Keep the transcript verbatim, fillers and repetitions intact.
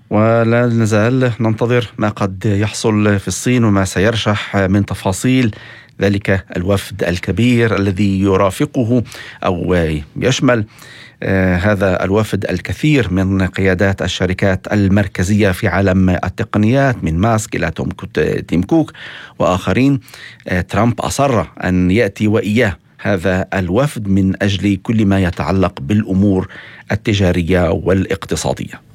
ولا نزال ننتظر ما قد يحصل في الصين وما سيرشح من تفاصيل ذلك الوفد الكبير الذي يرافقه أو يشمل آه هذا الوفد الكثير من قيادات الشركات المركزية في عالم التقنيات، من ماسك إلى تيم كوك وآخرين. آه ترامب أصر أن يأتي وإياه هذا الوفد من أجل كل ما يتعلق بالأمور التجارية والاقتصادية.